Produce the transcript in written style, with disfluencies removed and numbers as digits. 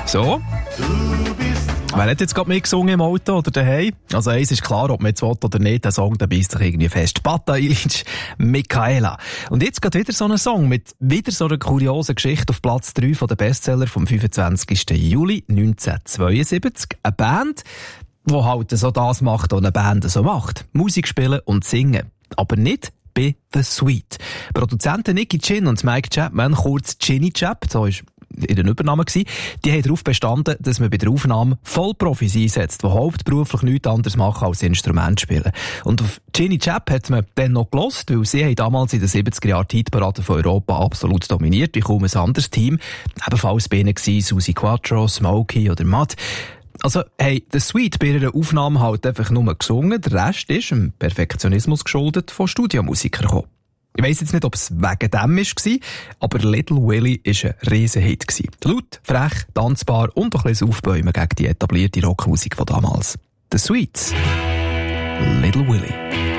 So. Wer hat jetzt gerade mitgesungen im Auto oder daheim? Also eins ist klar, ob man jetzt will oder nicht, der Song, der beißt sich irgendwie fest. Bata Ilic, Michaela. Und jetzt geht wieder so ein Song mit wieder so einer kuriosen Geschichte auf Platz 3 von der Bestseller vom 25. Juli 1972. Eine Band, die halt so das macht, was eine Band so macht. Musik spielen und singen. Aber nicht bei The Sweet. Produzenten Nicky Chin und Mike Chapman, kurz Ginny Chap, so ist in den Übernahmen gsi, die haben darauf bestanden, dass man bei der Aufnahme Vollprofis einsetzt, die hauptberuflich nichts anderes machen als Instrument spielen. Und auf Ginny Chap hat man dann noch gelost, weil sie haben damals in den 70er Jahren die Hitparade von Europa absolut dominiert, wie kaum ein anderes Team. Ebenfalls bei ihnen gsi Susi Quattro, Smokey oder Matt. Also, hey, The Sweet bei ihrer Aufnahme halt einfach nur gesungen, der Rest ist dem Perfektionismus geschuldet von Studiomusikern gekommen. Ich weiss jetzt nicht, ob es wegen dem war, aber Little Willie war ein Riesenhit. Laut, frech, tanzbar und ein bisschen aufbäumen gegen die etablierte Rockmusik von damals. The Sweets, Little Willie.